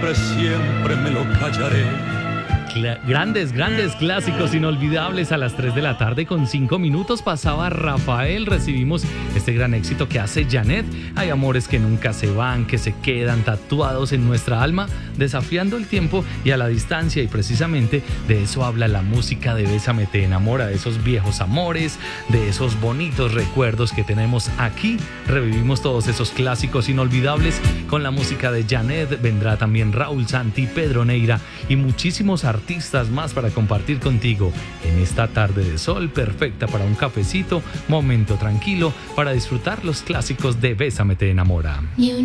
siempre me lo callaré. Grandes clásicos inolvidables. A las 3 de la tarde con 5 minutos pasaba Rafael. Recibimos este gran éxito que hace Janet. Hay amores que nunca se van, que se quedan tatuados en nuestra alma, desafiando el tiempo y a la distancia, y precisamente de eso habla la música de Bésame te enamora, de esos viejos amores, de esos bonitos recuerdos que tenemos aquí. Revivimos todos esos clásicos inolvidables con la música de Janet. Vendrá también Raúl Santi, Pedro Neira y muchísimos artistas más para compartir contigo en esta tarde de sol perfecta para un cafecito, momento tranquilo para disfrutar los clásicos de Bésame te enamora.